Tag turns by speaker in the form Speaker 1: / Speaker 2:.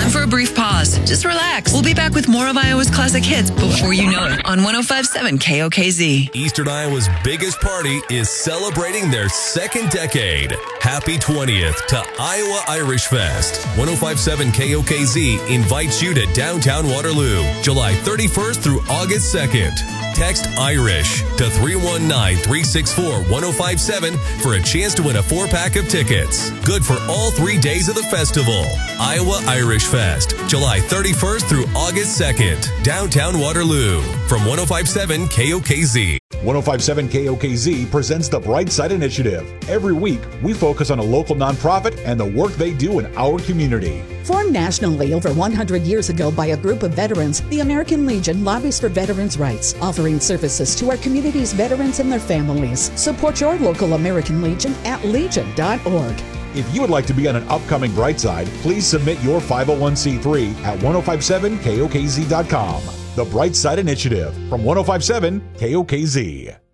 Speaker 1: time for a brief pause. Just relax. We'll be back with more of Iowa's classic hits before you know it on 105.7 KOKZ.
Speaker 2: Eastern Iowa's biggest party is celebrating their second decade. Happy 20th to Iowa Irish Fest. 105.7 KOKZ invites you to downtown Waterloo, July 31st through August 2nd. Text IRISH to 319-364-1057 for a chance to win a 4-pack of tickets. Good for all 3 days of the festival. Iowa Irish Fest, July 31st through August 2nd. Downtown Waterloo. From 105.7 KOKZ.
Speaker 3: 105.7 KOKZ presents the Bright Side Initiative. Every week, we focus on a local nonprofit and the work they do in our community.
Speaker 4: Formed nationally over 100 years ago by a group of veterans, the American Legion lobbies for veterans' rights, offering services to our community's veterans and their families. Support your local American Legion at legion.org.
Speaker 3: If you would like to be on an upcoming Bright Side, please submit your 501c3 at 1057kokz.com. The Bright Side Initiative from 105.7 KOKZ.